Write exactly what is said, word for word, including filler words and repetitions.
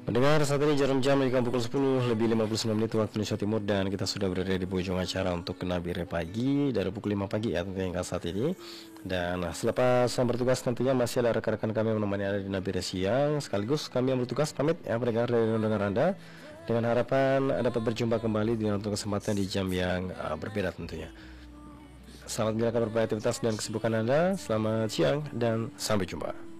Mendengar saat ini jarum jam di pukul sepuluh lebih lima puluh sembilan menit waktu Indonesia Timur, dan kita sudah berada di ujung acara untuk Nabire pagi dari pukul lima pagi ya tentunya saat ini. Dan selepas yang bertugas tentunya masih ada rekan-rekan kami yang menemani ada di Nabire siang, sekaligus kami yang bertugas pamit ya pendengar dari dengar Anda, dengan harapan dapat berjumpa kembali di untuk kesempatan di jam yang uh, berbeda tentunya. Selamat menjalankan beraktivitas dan kesibukan Anda. Selamat siang dan sampai jumpa.